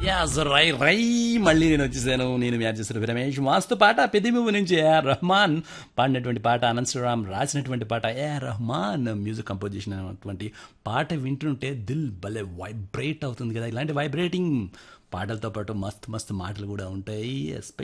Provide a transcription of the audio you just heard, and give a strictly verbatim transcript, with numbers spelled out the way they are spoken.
As రై రై మళ్ళీ నేను వచ్చేసాను. నేను మ్యాచ్ చేసిన రమేష్. మస్తు పాట పెద్ద నుంచి ఏఆర్ రెహమాన్ పాడినటువంటి పాట, అనంత్ శ్రీరామ్ రాసినటువంటి పాట, ఏఆర్ రెహమాన్ మ్యూజిక్ కంపోజ్ చేసినటువంటి పాట వింటుంటే దిల్ భలే వైబ్రేట్ అవుతుంది కదా. ఇలాంటి వైబ్రేటింగ్ పాటలతో పాటు మస్తు మస్తు మాటలు కూడా ఉంటాయి.